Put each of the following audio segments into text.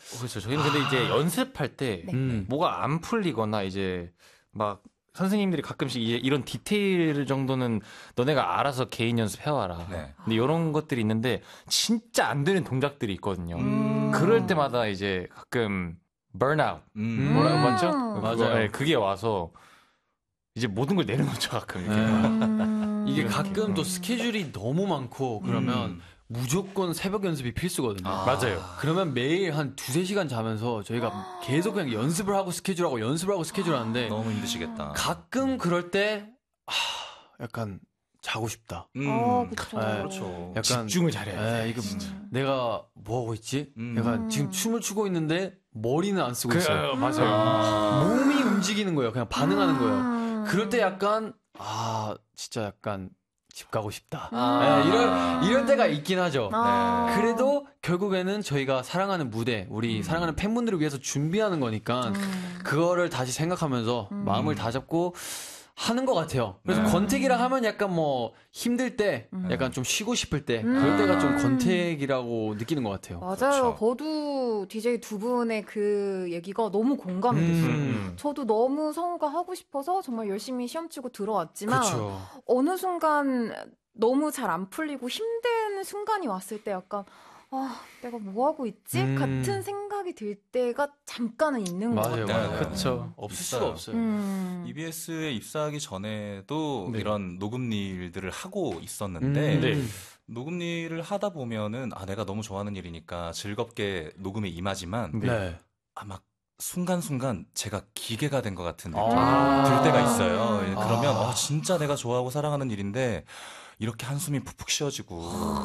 그렇죠. 저희는 근데 이제 연습할 때 뭐가 안 풀리거나 이제 막 선생님들이 가끔씩 이제 이런 디테일 정도는 너네가 알아서 개인 연습해와라. 네. 근데 이런 것들이 있는데 진짜 안 되는 동작들이 있거든요. 그럴 때마다 이제 가끔 burnout 뭐라고 맞죠? 맞아요. 네, 그게 와서 이제 모든 걸 내려놓죠 가끔. 이게 가끔 또 스케줄이 너무 많고 그러면 무조건 새벽 연습이 필수거든요. 맞아요. 그러면 매일 한 2-3시간 자면서 저희가 계속 그냥 연습을 하고 스케줄하고 연습을 하고 스케줄 하는데 너무 힘드시겠다. 가끔 그럴 때 약간 자고 싶다. 그렇죠. 그렇죠. 약간 집중을 잘해야 돼. 이거 내가 뭐 하고 있지? 음. 약간 지금 춤을 추고 있는데 머리는 안 쓰고 있어요. 맞아요. 몸이 움직이는 거예요. 그냥 반응하는 거예요. 그럴 때 약간 진짜 약간 집 가고 싶다. 이럴 때가 있긴 하죠. 그래도 결국에는 저희가 사랑하는 무대, 우리 사랑하는 팬분들을 위해서 준비하는 거니까 그거를 다시 생각하면서 마음을 다잡고 하는 것 같아요. 그래서 권태기라 하면 약간 뭐 힘들 때, 약간 좀 쉬고 싶을 때, 그럴 때가 좀 권태기라고 느끼는 것 같아요. 맞아요. 저도 DJ 두 분의 그 얘기가 너무 공감이 됐어요. 저도 너무 성우가 하고 싶어서 정말 열심히 시험 치고 들어왔지만 그렇죠. 어느 순간 너무 잘 안 풀리고 힘든 순간이 왔을 때 약간 내가 뭐 하고 있지? 같은 생각이 들 때가 잠깐은 있는 것 맞아요, 같아요. 맞아요. 그렇죠. 없을 수가 없어요. EBS에 입사하기 전에도 네. 이런 녹음 일들을 하고 있었는데 네. 녹음 일을 하다 보면은 내가 너무 좋아하는 일이니까 즐겁게 녹음에 임하지만 네. 막 순간순간 제가 기계가 된 것 같은 느낌이 들 때가 있어요. 그러면 진짜 내가 좋아하고 사랑하는 일인데 이렇게 한숨이 푹푹 쉬어지고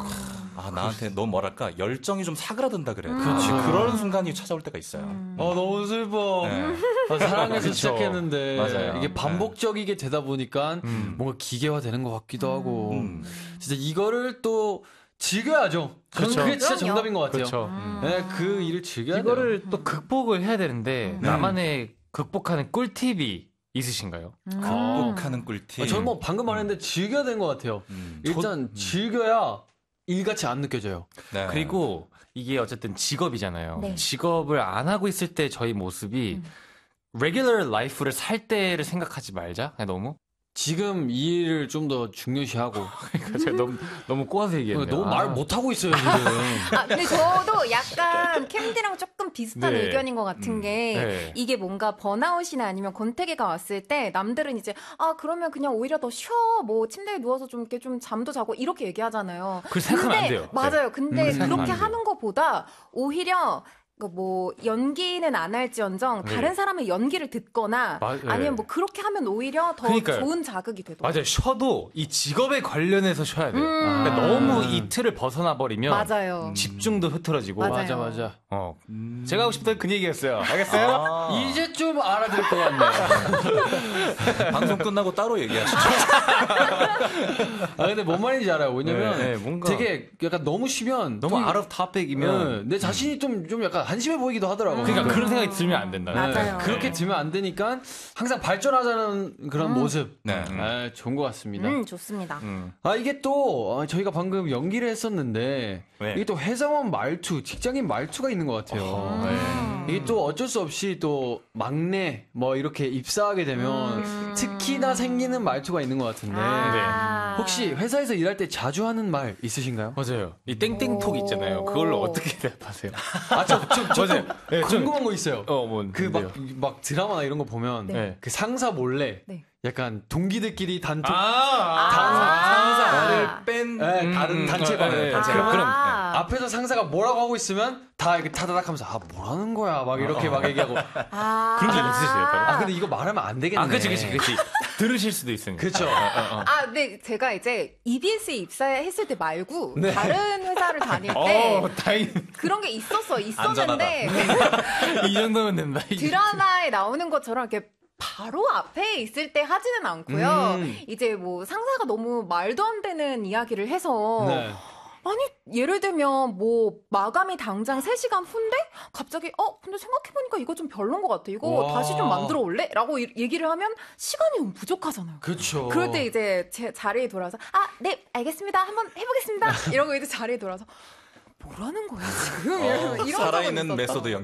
나한테 너무 뭐랄까 열정이 좀 사그라든다 그래요. 그런 순간이 찾아올 때가 있어요. 너무 슬퍼. 네. 사랑에서 그쵸. 시작했는데 맞아요. 이게 반복적이게 되다 보니까 뭔가 기계화 되는 것 같기도 하고 진짜 이거를 또 즐겨야죠. 저는 그쵸. 그게 진짜 그럼요. 정답인 것 같아요. 그렇죠. 네, 그 일을 즐겨야 이거를 돼요. 또 극복을 해야 되는데 나만의 극복하는 꿀팁이 있으신가요? 극복하는 꿀팁. 저는 뭐 방금 말했는데 즐겨야 되는 것 같아요. 일단 즐겨야 일같이 안 느껴져요. 네. 그리고 이게 어쨌든 직업이잖아요. 네. 직업을 안 하고 있을 때 저희 모습이 레귤러 라이프를 살 때를 생각하지 말자. 그냥 너무. 지금 이 일을 좀 더 중요시하고 그러니까 제가 너무 꼬아서 얘기했네요. 너무 말 못하고 있어요 지금. 근데 저도 약간 캠디랑 조금 비슷한 네. 의견인 것 같은 게 네. 이게 뭔가 번아웃이나 아니면 권태기가 왔을 때 남들은 이제 그러면 그냥 오히려 더 쉬어 뭐 침대에 누워서 좀 이렇게 좀 잠도 자고 이렇게 얘기하잖아요. 그렇게 생각하면 안 돼요. 맞아요. 근데 생각하면 그렇게 안 돼요. 하는 것보다 오히려 뭐 연기는 안 할지언정 네. 다른 사람의 연기를 듣거나 네. 아니면 뭐 그렇게 하면 오히려 더 그러니까요. 좋은 자극이 되더라고요. 맞아요. 쉬어도 이 직업에 관련해서 쉬어야 돼요. 그러니까 너무 이 틀을 벗어나 버리면 맞아요. 집중도 흐트러지고. 맞아요. 맞아. 제가 하고 싶던 그 얘기였어요. 알겠어요? 이제 좀 알아들 것 같네. 방송 끝나고 따로 얘기하시죠. 근데 뭔 말인지 알아요. 왜냐면 네, 뭔가 되게 약간 너무 쉬면 너무 또 out of topic이면 내 자신이 좀 약간 한심해 보이기도 하더라고. 그러니까 그런 생각이 들면 안 된다. 맞아요. 그렇게 들면 안 되니까 항상 발전하자는 그런 모습. 네. 좋은 것 같습니다. 좋습니다. 이게 또 저희가 방금 연기를 했었는데 네. 이게 또 회사원 말투, 직장인 말투가 있는 것 같아요. 이게 또 어쩔 수 없이 또 막내 뭐 이렇게 입사하게 되면 특히나 생기는 말투가 있는 것 같은데 혹시 회사에서 일할 때 자주 하는 말 있으신가요? 맞아요. 이 땡땡톡 있잖아요. 그걸로 어떻게 대답하세요? 저 맞아요. 네, 좀- 궁금한 거 있어요. 뭔데요? 막 드라마나 이런 거 보면 네. 그 상사 몰래 네. 약간 동기들끼리 단톡 상사를 뺀 다른 단체가 네, 그러면 그럼 앞에서 상사가 뭐라고 하고 있으면 다 이렇게 타다닥 하면서 뭐라는 거야 막 이렇게 막 얘기하고 그런 적 있으세요? 근데 이거 말하면 안 되겠네. 그치. 들으실 수도 있으니까. 그쵸. 근데 제가 이제 EBS에 입사했을 때 말고 네. 다른 회사를 다닐 때 다행히 그런 게 있었는데 이 정도면 된다. 드라마에 나오는 것처럼 이렇게 바로 앞에 있을 때 하지는 않고요. 이제 뭐 상사가 너무 말도 안 되는 이야기를 해서 네. 아니 예를 들면 뭐 마감이 당장 3시간 후인데 갑자기 근데 생각해보니까 이거 좀 별론 것 같아. 이거 와. 다시 좀 만들어 올래? 라고 얘기를 하면 시간이 너무 부족하잖아요. 그렇죠. 그럴 때 이제 제 자리에 돌아서 네 알겠습니다 한번 해보겠습니다 이러고 이제 자리에 돌아서 뭐라는 거야 지금 이러고 살아있는 있었던. 메소드